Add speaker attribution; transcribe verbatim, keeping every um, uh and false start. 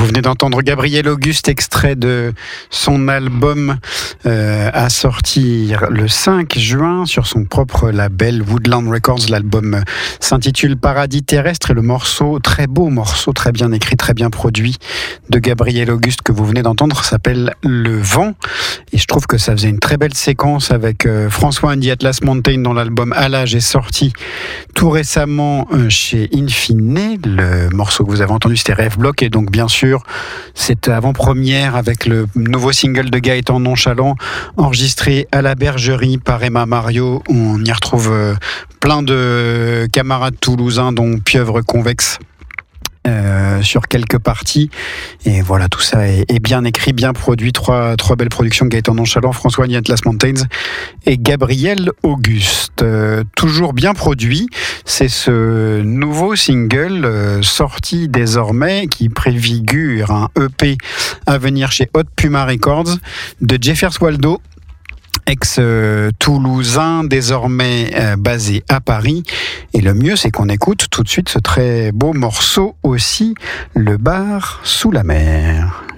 Speaker 1: Vous venez d'entendre Gabriel Auguste, extrait de son album euh, à sortir le cinq juin sur son propre label Woodland Records. L'album s'intitule Paradis terrestre et le morceau, très beau morceau, très bien écrit, très bien produit de Gabriel Auguste que vous venez d'entendre s'appelle Le Vent. Et je trouve que ça faisait une très belle séquence avec euh, François and the Atlas Mountain dont l'album Allage est sorti tout récemment euh, chez Infine. Le morceau que vous avez entendu c'était Rêve Bloc et donc bien sûr cette avant-première avec le nouveau single de Gaëtan Nonchalant enregistré à la Bergerie par Emma Mario. On y retrouve plein de camarades toulousains dont Pieuvre Convexe Euh, sur quelques parties et voilà, tout ça est, est bien écrit, bien produit. Trois, trois belles productions: Gaëtan Nonchalant, François and the Atlas Mountains et Gabriel Auguste. Euh, toujours bien produit, c'est ce nouveau single euh, sorti désormais qui préfigure un E P à venir chez Hot Puma Records de Jeffers Waldo, ex-toulousain, désormais euh, basé à Paris. Et le mieux, c'est qu'on écoute tout de suite ce très beau morceau aussi, Le bar sous la mer.